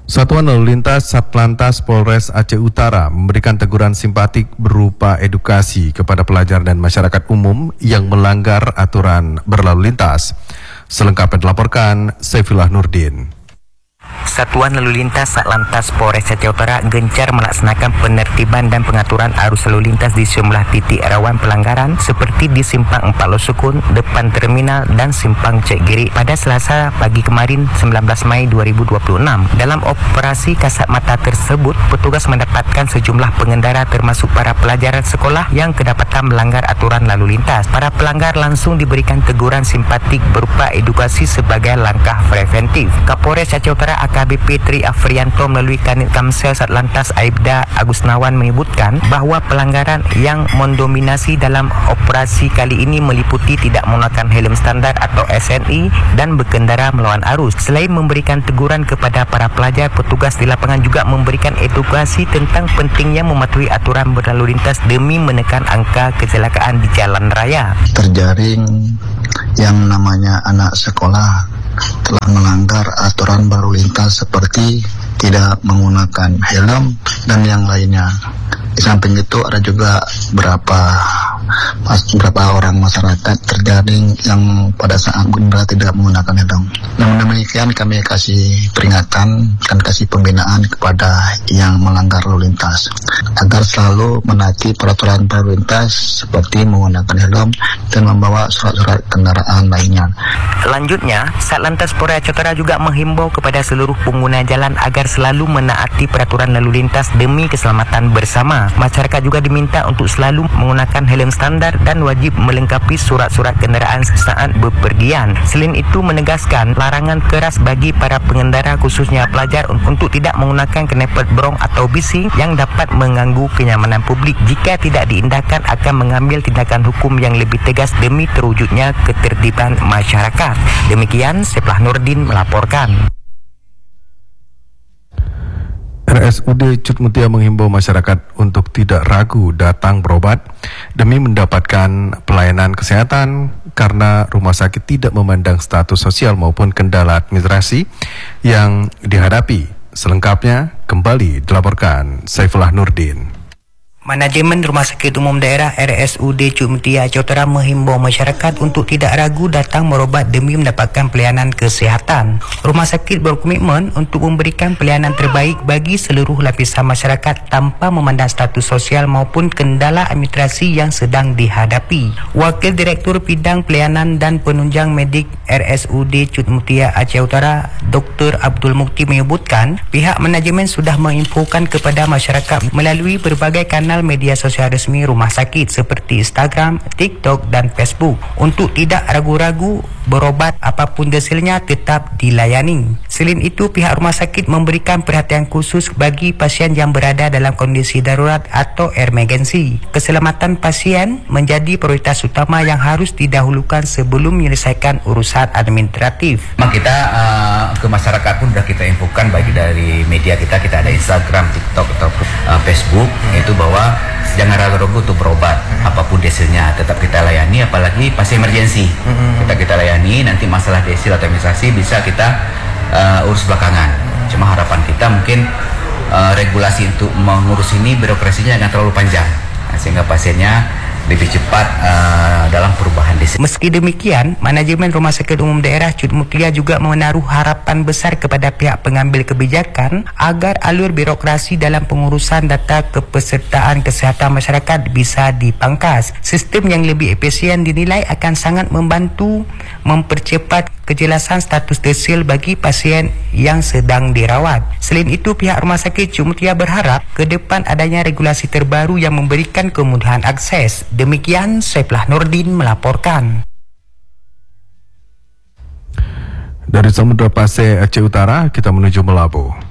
Satuan Lalu Lintas Satlantas Polres Aceh Utara memberikan teguran simpatik berupa edukasi kepada pelajar dan masyarakat umum yang melanggar aturan berlalu lintas. Selengkapnya dilaporkan Saifullah Nurdin. Satuan Lalu Lintas Satlantas Polres Aceh Utara gencar melaksanakan penertiban dan pengaturan arus lalu lintas di sejumlah titik rawan pelanggaran seperti di Simpang 4 Losukun, depan terminal dan Simpang Cek Giri pada Selasa pagi kemarin 19 Mei 2026. Dalam operasi kasat mata tersebut, petugas mendapatkan sejumlah pengendara termasuk para pelajar sekolah yang kedapatan melanggar aturan lalu lintas. Para pelanggar langsung diberikan teguran simpatik berupa edukasi sebagai langkah preventif. Kapolres Aceh Utara AKBP Tri Afrianto melalui Kanit Kamsel Satlantas Aibda Agusnawan menyebutkan bahawa pelanggaran yang mendominasi dalam operasi kali ini meliputi tidak menggunakan helm standar atau SNI dan berkendara melawan arus. Selain memberikan teguran kepada para pelajar, petugas di lapangan juga memberikan edukasi tentang pentingnya mematuhi aturan berlalu lintas demi menekan angka kecelakaan di jalan raya. Terjaring yang namanya anak sekolah telah melanggar aturan berlalu lintas seperti tidak menggunakan helm dan yang lainnya. Di samping itu ada juga beberapa orang masyarakat terjaring yang pada saat berkendara tidak menggunakan helm. Namun demikian kami kasih peringatan dan kasih pembinaan kepada yang melanggar lalu lintas agar selalu menaati peraturan berlalu lintas seperti menggunakan helm dan membawa surat-surat kendaraan lainnya. Selanjutnya, Satlantas Polres Aceh Utara juga menghimbau kepada seluruh pengguna jalan agar selalu menaati peraturan lalu lintas demi keselamatan bersama. Masyarakat juga diminta untuk selalu menggunakan helm standar dan wajib melengkapi surat-surat kenderaan saat bepergian. Selain itu, menegaskan larangan keras bagi para pengendara khususnya pelajar untuk tidak menggunakan knalpot brong atau bising yang dapat mengganggu kenyamanan publik. Jika tidak diindahkan akan mengambil tindakan hukum yang lebih tegas demi terwujudnya ketertiban masyarakat. Demikian Saifullah Nurdin melaporkan. RSUD Cut Mutia menghimbau masyarakat untuk tidak ragu datang berobat demi mendapatkan pelayanan kesehatan karena rumah sakit tidak memandang status sosial maupun kendala administrasi yang dihadapi. Selengkapnya kembali dilaporkan Saifullah Nurdin. Manajemen Rumah Sakit Umum Daerah RSUD Cut Mutia Aceh Utara menghimbau masyarakat untuk tidak ragu datang berobat demi mendapatkan pelayanan kesihatan. Rumah sakit berkomitmen untuk memberikan pelayanan terbaik bagi seluruh lapisan masyarakat tanpa memandang status sosial maupun kendala administrasi yang sedang dihadapi. Wakil Direktur Bidang Pelayanan dan Penunjang Medik RSUD Cut Mutia Aceh Utara, Dr. Abdul Mukti menyebutkan pihak manajemen sudah menginfokan kepada masyarakat melalui berbagai kanal media sosial resmi rumah sakit seperti Instagram, TikTok dan Facebook untuk tidak ragu-ragu berobat apapun hasilnya tetap dilayani. Selain itu, pihak rumah sakit memberikan perhatian khusus bagi pasien yang berada dalam kondisi darurat atau emergency. Keselamatan pasien menjadi prioritas utama yang harus didahulukan sebelum menyelesaikan urusan administratif. Kita ke masyarakat pun sudah kita infokan baik dari media kita ada Instagram, TikTok atau Facebook, itu bahwa jangan ragu-ragu untuk berobat apapun hasilnya, tetap kita layani, apalagi pasien emergensi kita layani. Nanti masalah desil atau administrasi bisa kita urus belakangan. Cuma harapan kita mungkin regulasi untuk mengurus ini birokrasinya jangan terlalu panjang, sehingga pasiennya lebih cepat dalam perubahan desil. Meski demikian, manajemen Rumah Sakit Umum Daerah Cut Mutia juga menaruh harapan besar kepada pihak pengambil kebijakan agar alur birokrasi dalam pengurusan data kepesertaan kesihatan masyarakat bisa dipangkas. Sistem yang lebih efisien dinilai akan sangat membantu mempercepat kejelasan status desil bagi pasien yang sedang dirawat. Selain itu, pihak Rumah Sakit Cut Mutia berharap ke depan adanya regulasi terbaru yang memberikan kemudahan akses. Demikian Saifullah Nurdin melaporkan. Dari Samudra Pasir Aceh Utara, kita menuju Melabu.